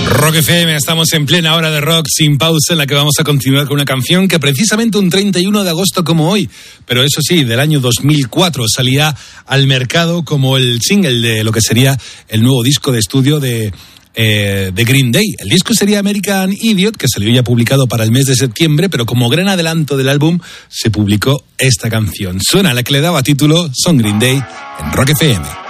Rock FM, estamos en plena hora de rock sin pausa, en la que vamos a continuar con una canción que precisamente un 31 de agosto como hoy, pero eso sí, del año 2004, salía al mercado como el single de lo que sería el nuevo disco de estudio de Green Day. El disco sería American Idiot, que salió ya publicado para el mes de septiembre, pero como gran adelanto del álbum se publicó esta canción. Suena la que le daba título Son Green Day en Rock FM.